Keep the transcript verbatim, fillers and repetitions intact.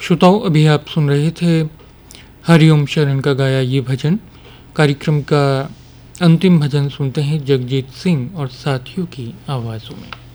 श्रोताओं, अभी आप सुन रहे थे हरिओम शरण का गाया ये भजन। कार्यक्रम का अंतिम भजन सुनते हैं जगजीत सिंह और साथियों की आवाज़ों में।